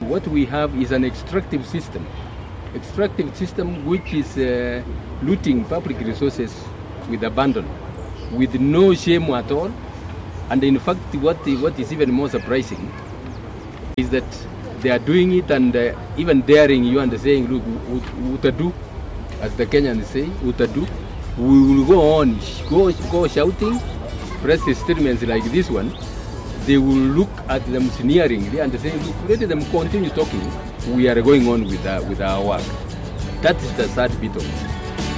what we have is an extractive system which is looting public resources with abandon, with no shame at all. And in fact, what is even more surprising is that they are doing it and even daring you and saying, look, utadu, as the Kenyans say, utadu. We will go on, go shouting, press statements like this one. They will look at them sneeringly and say, look, let them continue talking. We are going on with our work. That is the sad bit of it.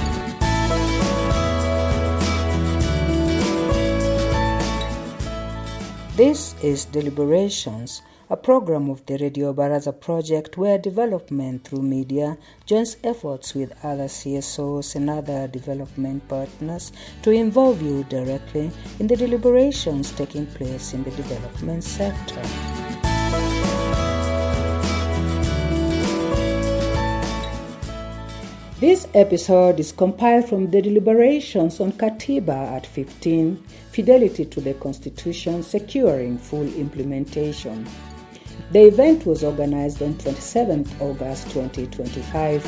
This is Deliberations, a program of the Radio Baraza project where development through media joins efforts with other CSOs and other development partners to involve you directly in the deliberations taking place in the development sector. This episode is compiled from the deliberations on Katiba at 15, Fidelity to the Constitution, Securing Full Implementation. The event was organized on 27th August 2025.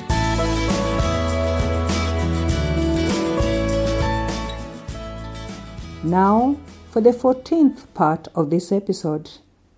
Now, for the 14th part of this episode.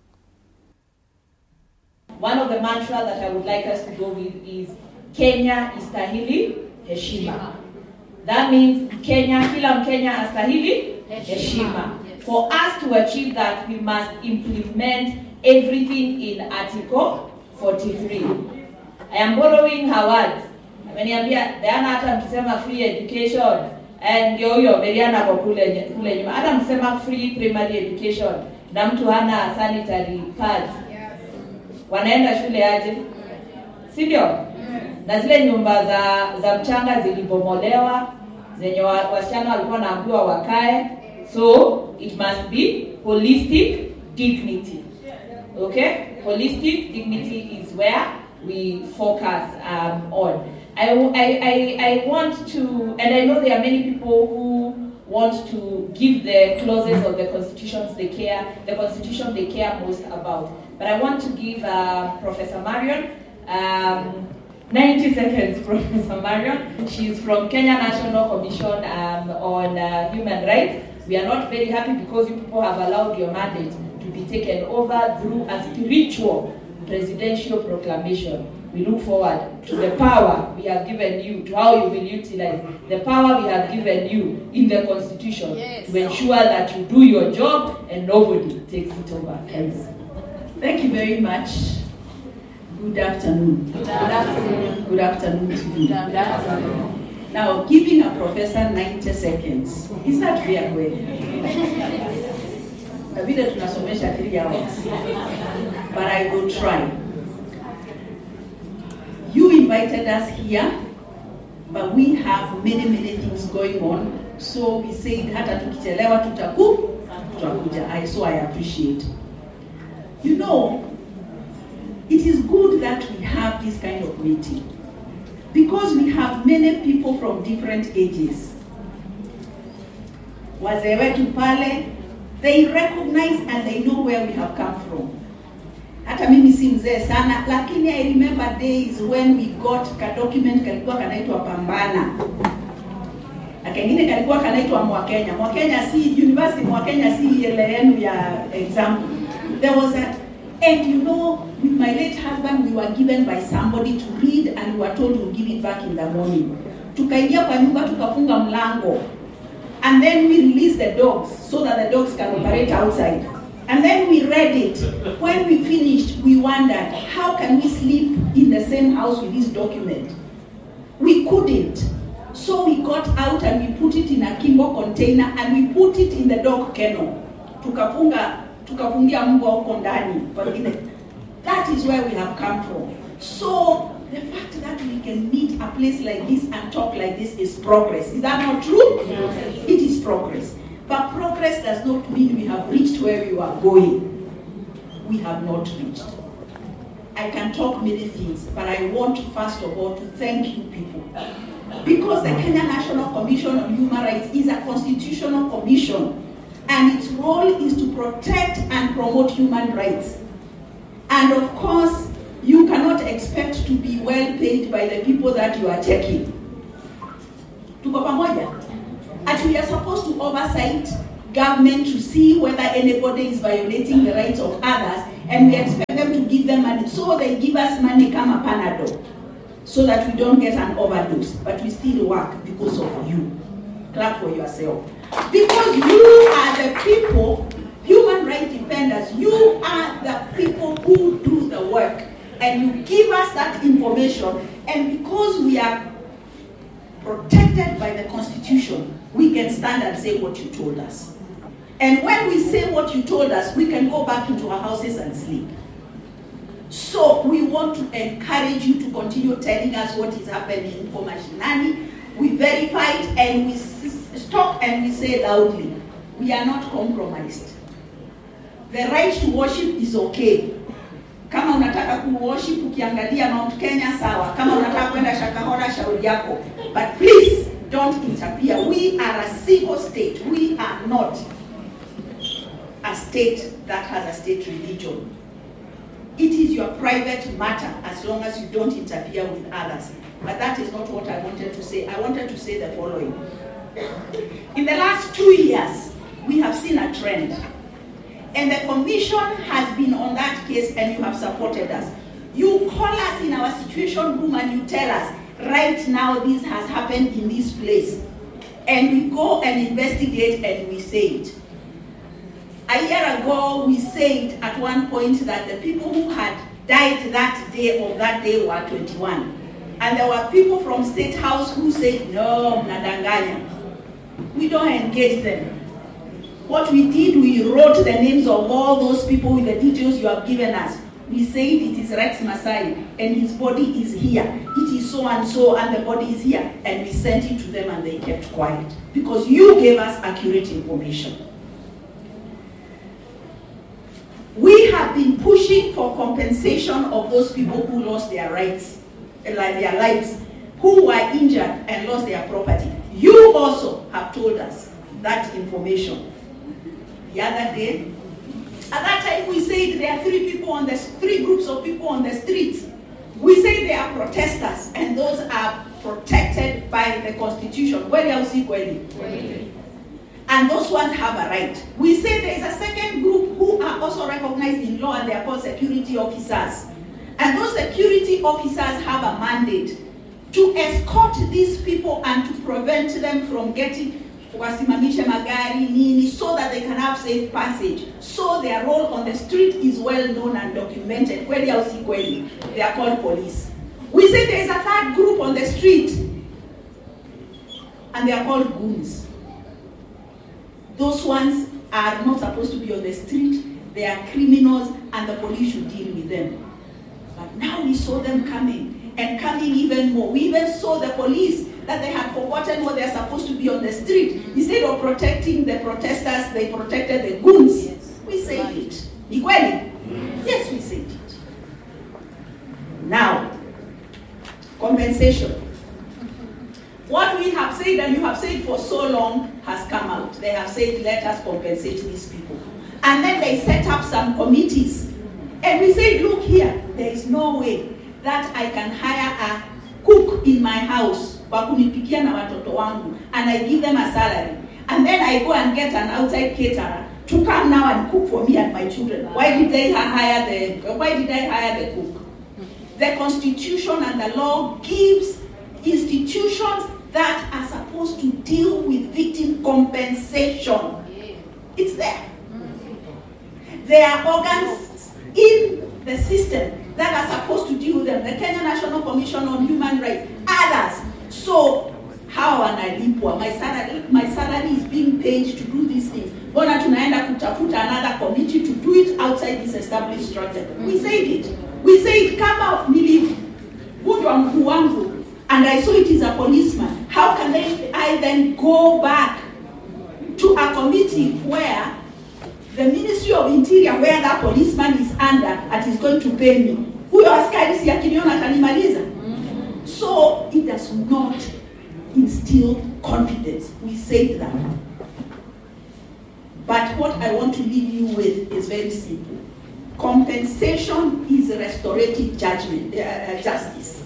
One of the mantras that I would like us to go with is Kenya istahili heshima. That means Kenya, kila Mkenya astahili heshima. For us to achieve that, we must implement everything in Article 43. I am borrowing her words. Ameniambia Diana, hata mkisema free education and yo Meriana kwa kule nyuma. Hata mkisema free primary education na mtu hana sanitary pads. Wanaenda shule aje? Si ndio? Na zile nyumba za mchanga zilibomolewa, zenye wasichana walikuwa naambiwa wakae. So it must be holistic dignity. Okay? Holistic dignity is where we focus on. I want to, and I know there are many people who want to give the clauses of the constitution they care most about. But I want to give Professor Marion 90 seconds, Professor Marion. She's from Kenya National Commission on Human Rights. We are not very happy because you people have allowed your mandate to be taken over through a spiritual presidential proclamation. We look forward to the power we have given you, to how you will utilize the power we have given you in the Constitution to ensure that you do your job and nobody takes it over. Thank you very much. Good afternoon. Good afternoon. Good afternoon to you. Good afternoon. Now, giving a professor 90 seconds, is that fair way? Kabida tunasomesha 3 hours. But I will try. You invited us here, but we have many things going on. So we said, hata tukichelewa tutakuja. So I appreciate. You know, it is good that we have this kind of meeting because we have many people from different ages. Wazee wetu pale, they recognize and they know where we have come from. Hata mimi si mzee sana, lakini I remember days when we got ka document kalikuwa kanaitwa Pambana. Akengine kalikuwa kanaitwa Mwakenya. Mwakenya si university, Mwakenya si ile yenu ya example. There was and you know, with my late husband, we were given by somebody to read and we were told to give it back in the morning. Tukaingia kwa nyumba tukafunga mlango. And then we released the dogs so that the dogs can operate outside. And then we read it. When we finished, we wondered, how can we sleep in the same house with this document? We couldn't. So we got out and we put it in a Kimbo container and we put it in the dog kennel. Tukafungia mbwa huko ndani. That is where we have come from. So the fact that we can meet a place like this and talk like this is progress. Is that not true? Yes. It is progress. But progress does not mean we have reached where we are going. We have not reached. I can talk many things, but I want first of all to thank you people. Because the Kenya National Commission on Human Rights is a constitutional commission, and its role is to protect and promote human rights. And of course, you cannot expect to be well paid by the people that you are checking. Tuko pamoja? And we are supposed to oversight government to see whether anybody is violating the rights of others, and we expect them to give them money. So they give us money, come a Panadol, so that we don't get an overdose, but we still work because of you. Clap for yourself. Because you are the people, human rights defenders, you are the people who do the work, and you give us that information, and because we are protected by the Constitution, we can stand and say what you told us. And when we say what you told us, we can go back into our houses and sleep. So we want to encourage you to continue telling us what is happening in Mashinani. We verify it and we stop and we say loudly, we are not compromised. The right to worship is okay. Kama unataka ku-worship ukiangalia Mount Kenya, sawa. Kama unataka kwenda Shakahola, shauri yako. But please, don't interfere. We are a civil state. We are not a state that has a state religion. It is your private matter as long as you don't interfere with others. But that is not what I wanted to say. I wanted to say the following. In the last 2 years, we have seen a trend. And the commission has been on that case and you have supported us. You call us in our situation room and you tell us, right now this has happened in this place. And we go and investigate and we say it. A year ago, we said at one point that the people who had died that day were 21. And there were people from State House who said, no, mnadanganya. We don't engage them. What we did, we wrote the names of all those people with the details you have given us. We said it is Rex Masai and his body is here. It is so and so and the body is here. And we sent it to them and they kept quiet. Because you gave us accurate information. We have been pushing for compensation of those people who lost their rights, like their lives, who were injured and lost their property. You also have told us that information. The other day, at that time we said there are three groups of people on the streets. We say they are protesters and those are protected by the Constitution. And those ones have a right. We say there is a second group who are also recognized in law and they are called security officers. And those security officers have a mandate to escort these people and to prevent them from getting wasimamisha magari nini so that they can have safe passage. So their role on the street is well known and documented. They are called police. We say there is a third group on the street and they are called goons. Those ones are not supposed to be on the street. They are criminals and the police should deal with them. But now we saw them coming and coming even more. We even saw the police that they had forgotten what they are supposed to be on the street. Instead of protecting the protesters, they protected the goons. Yes. We said it. Equally? Yes, we said it. Now, compensation. What we have said and you have said for so long has come out. They have said, let us compensate these people. And then they set up some committees. And we said, look here, there is no way that I can hire a cook in my house, wakunipikia na watoto wangu, and I give them a salary. And then I go and get an outside caterer to come now and cook for me and my children. Why did I hire the cook? The Constitution and the law gives institutions that are supposed to deal with victim compensation. It's there. There are organs in the system that are supposed to deal with them. The Kenya National Commission on Human Rights, others. So, how analipwa? My salary is being paid to do these things. Bona tunaenda kutafuta another committee to do it outside this established structure. We said it. We said, come out, nilivunjwa mguu wangu, and I saw it is a policeman. How can I then go back to a committee where the Ministry of Interior, where that policeman is under, and is going to pay me? Huyo askari si akiniona atanimaliza. So it does not instill confidence. We say that. But what I want to leave you with is very simple. Compensation is restorative judgment, justice.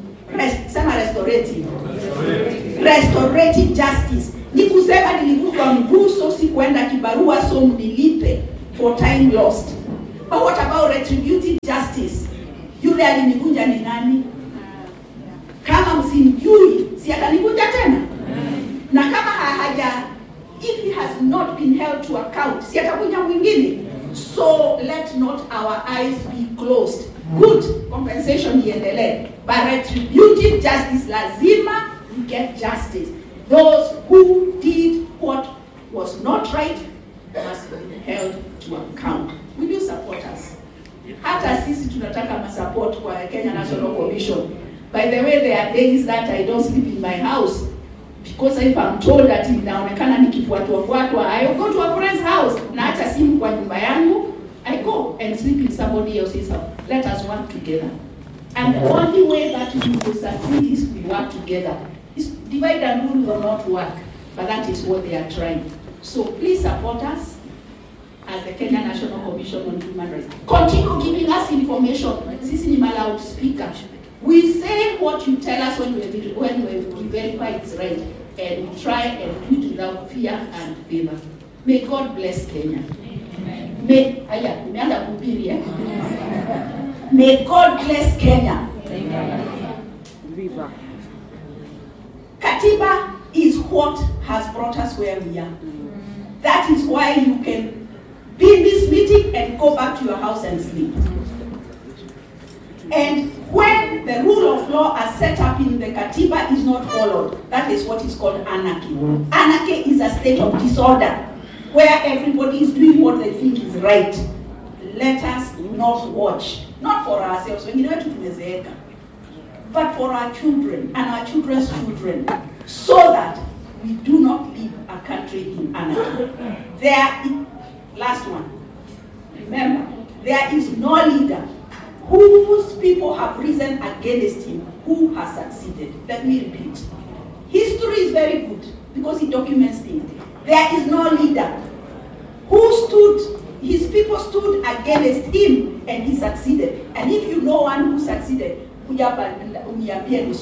Restorative justice. Ni kusema nilivutwa mguso, si kwenda kibarua, so mnilipe for time lost. But what about retributive justice? Yule alinivunja ni nani? Kama msimjui, si atanivunja tena? Na kama if he has not been held to account, si atavunja mwingine? So let not our eyes be closed. Good compensation iendelee, but retributive justice, lazima we get justice. Those who did what was not right must be held to account. Will you support us? Hata sisi tunataka support kwa Kenya National Commission. By the way, there are days that I don't sleep in my house because if I'm told that inaonekana nikifuatwa, I go to a friend's house na hata simu kwa nyumba yangu, I go and sleep in somebody else's house. Let us work together. And the only way that we will succeed is we work together. Divide and rule will not work, but that is what they are trying. So please support us as the Kenya National Commission on Human Rights. Continue giving us information. Sisi ni loudspeaker. We say what you tell us when we verify it's right, and we try and do it without fear and favor. May God bless Kenya. May God bless Kenya. Viva. Katiba is what has brought us where we are. That is why you can be in this meeting and go back to your house and sleep. And when the rule of law as set up in the Katiba is not followed, that is what is called anarchy. Anarchy is a state of disorder where everybody is doing what they think is right. Let us not watch, not for ourselves, but for our children and our children's children, so that we do not leave a country in anarchy. Last one. Remember, there is no leader whose people have risen against him who has succeeded. Let me repeat. History is very good because it documents things. There is no leader his people stood against him and he succeeded. And if you know one who succeeded, there is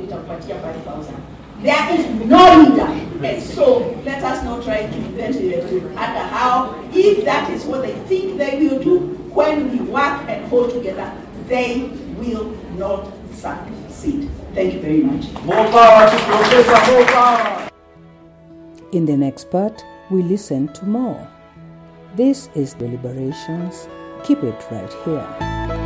no leader. And so let us not try to invent it. How, if that is what they think they will do, when we work and hold together, they will not succeed. Thank you very much. More power to Professor, more power. In the next part, we listen to more. This is Deliberations. Keep it right here.